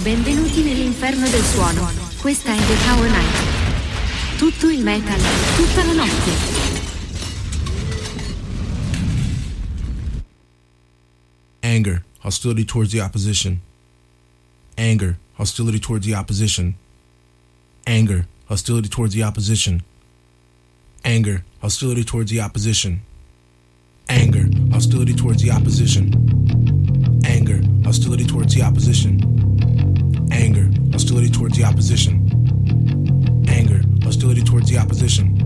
Benvenuti nell'inferno del suono. Questa è The Tower Night. Tutto il metal, tutta la notte. Anger, hostility towards the opposition. Anger, hostility towards the opposition. Anger, hostility towards the opposition. Anger, hostility towards the opposition. Anger, hostility towards the opposition. Anger, hostility towards the opposition. Anger, hostility towards the opposition. Anger, hostility towards the opposition.